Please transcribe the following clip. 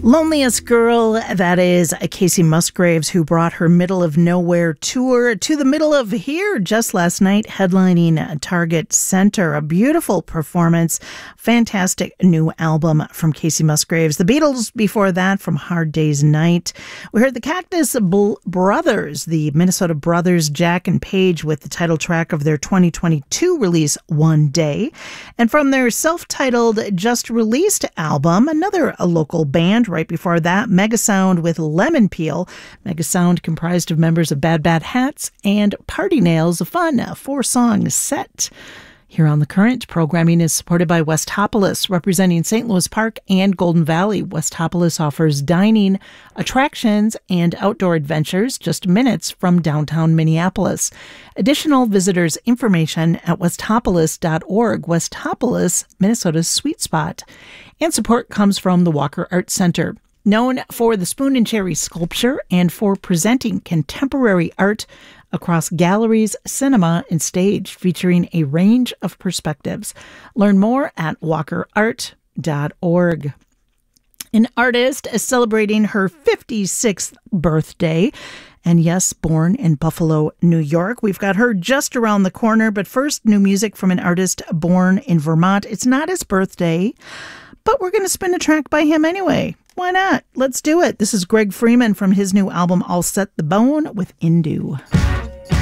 Loneliest Girl, that is Casey Musgraves, who brought her Middle of Nowhere tour to the middle of here just last night, headlining Target Center. A beautiful performance. Fantastic new album from Casey Musgraves. The Beatles before that from Hard Day's Night. We heard the Cactus Brothers, the Minnesota brothers, Jack and Paige, with the title track of their 2022 release, One Day. And from their self-titled, just released album, another local band. Right before that, Megasound with Lemon Peel. Megasound comprised of members of Bad Bad Hats and Party Nails, a fun 4-song set. Here on The Current, programming is supported by Westopolis, representing St. Louis Park and Golden Valley. Westopolis offers dining, attractions, and outdoor adventures just minutes from downtown Minneapolis. Additional visitors information at westopolis.org. Westopolis, Minnesota's sweet spot. And support comes from the Walker Art Center, known for the Spoon and Cherry sculpture and for presenting contemporary art across galleries, cinema, and stage, featuring a range of perspectives. Learn more at walkerart.org. An artist is celebrating her 56th birthday. And yes, born in Buffalo, New York. We've got her just around the corner. But first, new music from an artist born in Vermont. It's not his birthday, but we're going to spin a track by him anyway. Why not? Let's do it. This is Greg Freeman from his new album, I'll Set the Bone, with Indu.